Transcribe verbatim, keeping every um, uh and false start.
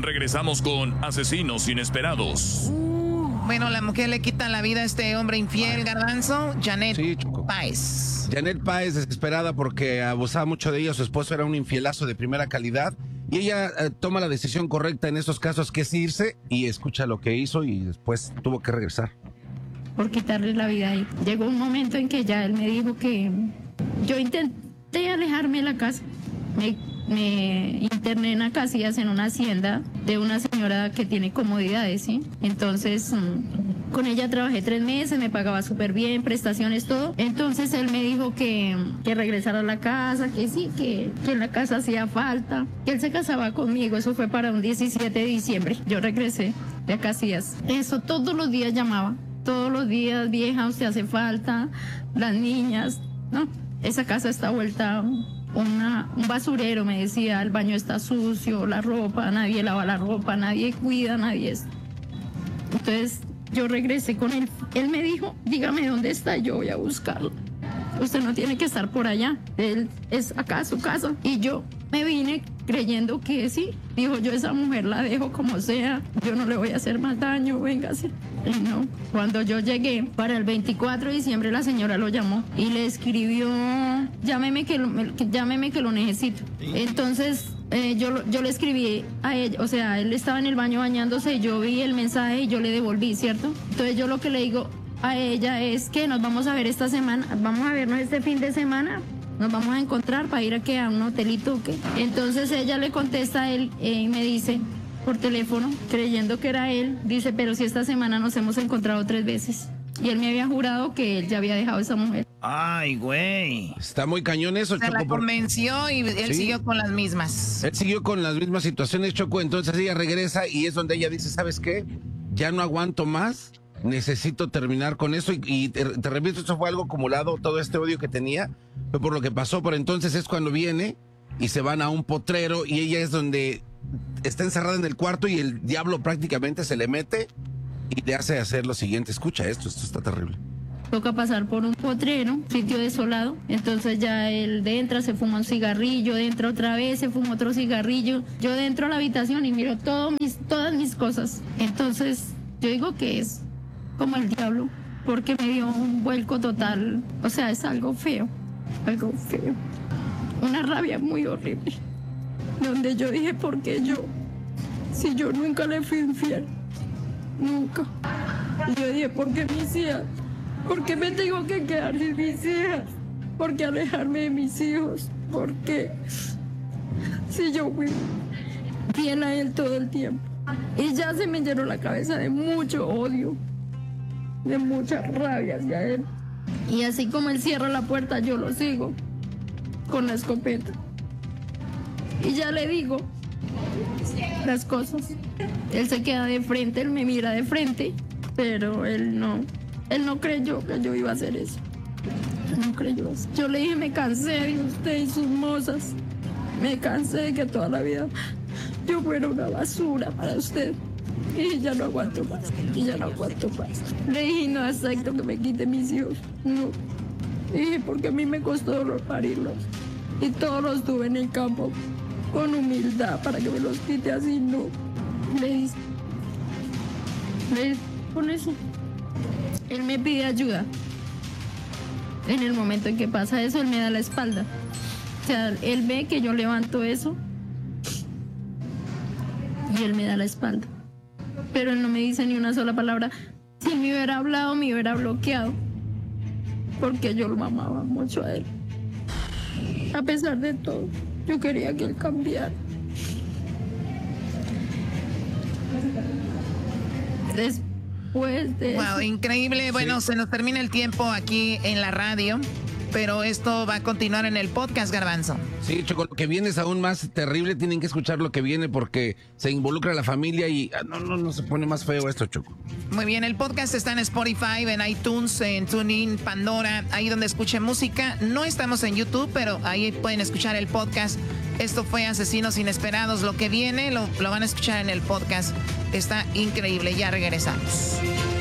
Regresamos con Asesinos Inesperados. Bueno, la mujer le quita la vida a este hombre infiel, Garbanzo. Janet sí, Páez. Janet Páez, desesperada porque abusaba mucho de ella. Su esposo era un infielazo de primera calidad. Y ella eh, toma la decisión correcta en estos casos, que es irse, y escucha lo que hizo y después tuvo que regresar. Por quitarle la vida ahí. Llegó un momento en que ya él me dijo que yo intenté alejarme de la casa. Me, me interné en Acacias, en una hacienda de una señora que tiene comodidades, ¿sí? Entonces, mmm, con ella trabajé tres meses, me pagaba súper bien, prestaciones, todo. Entonces él me dijo que, que regresara a la casa, que sí, que, que en la casa hacía falta, que él se casaba conmigo. Eso fue para un diecisiete de diciembre. Yo regresé de Acacias. Eso todos los días llamaba. Todos los días, vieja, usted hace falta, las niñas, no, esa casa está vuelta una, un basurero, me decía, el baño está sucio, la ropa, nadie lava la ropa, nadie cuida, nadie es. Entonces yo regresé con él, él me dijo, dígame dónde está, yo voy a buscarlo. Usted no tiene que estar por allá, él es acá su casa. Y yo me vine creyendo que sí, dijo, yo esa mujer la dejo como sea, yo no le voy a hacer más daño, véngase. Y no, cuando yo llegué para el veinticuatro de diciembre la señora lo llamó y le escribió, llámeme que lo, que, llámeme que lo necesito. Entonces eh, yo, yo le escribí a ella, o sea, él estaba en el baño bañándose, yo vi el mensaje y yo le devolví, ¿cierto? Entonces yo lo que le digo a ella es que nos vamos a ver esta semana, vamos a vernos este fin de semana, nos vamos a encontrar para ir a, ¿qué? A un hotelito, ¿qué? Entonces ella le contesta a él eh, y me dice por teléfono, creyendo que era él, dice, pero si esta semana nos hemos encontrado tres veces. Y él me había jurado que él ya había dejado a esa mujer. Ay, güey. Está muy cañón eso, Se Choco. la convenció y él ¿sí? siguió con las mismas. Él siguió con las mismas situaciones, Choco. Entonces ella regresa y es donde ella dice, ¿sabes qué? Ya no aguanto más. Necesito terminar con eso y, y te, te repito, eso fue algo acumulado, todo este odio que tenía, fue por lo que pasó, pero entonces es cuando viene y se van a un potrero y ella es donde está encerrada en el cuarto y el diablo prácticamente se le mete y le hace hacer lo siguiente. Escucha esto, esto está terrible. Toca pasar por un potrero, sitio desolado, entonces ya él entra, se fuma un cigarrillo, entra otra vez, se fuma otro cigarrillo, yo dentro a la habitación y miro todo mis, todas mis cosas, entonces yo digo que es como el diablo, porque me dio un vuelco total, o sea, es algo feo, algo feo, una rabia muy horrible, donde yo dije, ¿por qué yo? Si yo nunca le fui infiel, nunca. Y yo dije, ¿por qué mis hijas? ¿Por qué me tengo que quedar sin mis hijas? ¿Por qué alejarme de mis hijos? ¿Por qué? Si yo fui fiel a él todo el tiempo. Y ya se me llenó la cabeza de mucho odio, de mucha rabia hacia él. Y así como él cierra la puerta, yo lo sigo con la escopeta. Y ya le digo las cosas. Él se queda de frente, él me mira de frente, pero él no, él no creyó que yo iba a hacer eso. No creyó eso. Yo le dije, me cansé de usted y sus mozas. Me cansé de que toda la vida yo fuera una basura para usted. Y ya no aguanto más, y ya no aguanto más. Le dije, no acepto que me quite mis hijos, no. Le dije, porque a mí me costó dolor parirlos. Y todos los tuve en el campo, con humildad, para que me los quite así, no. Le dije, le dije, con eso. Él me pide ayuda. En el momento en que pasa eso, él me da la espalda. O sea, él ve que yo levanto eso, y él me da la espalda. Pero él no me dice ni una sola palabra. Si me hubiera hablado, me hubiera bloqueado. Porque yo lo amaba mucho a él. A pesar de todo, yo quería que él cambiara. Después de... Wow, increíble. Bueno, sí. Se nos termina el tiempo aquí en la radio. Pero esto va a continuar en el podcast, Garbanzo. Sí, Choco, lo que viene es aún más terrible. Tienen que escuchar lo que viene porque se involucra la familia y ah, no, no, no se pone más feo esto, Choco. Muy bien, el podcast está en Spotify, en iTunes, en TuneIn, Pandora, ahí donde escuchen música. No estamos en YouTube, pero ahí pueden escuchar el podcast. Esto fue Asesinos Inesperados. Lo que viene lo, lo van a escuchar en el podcast. Está increíble. Ya regresamos.